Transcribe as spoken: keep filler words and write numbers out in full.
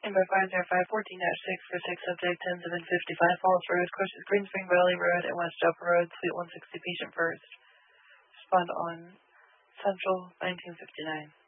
Number five zero five fourteen dash six for six subject ten seven fifty-five Falls Road, Green Spring Valley Road, and West Upper Road, Suite one sixty, patient first. Respond on Central nineteen fifty-nine.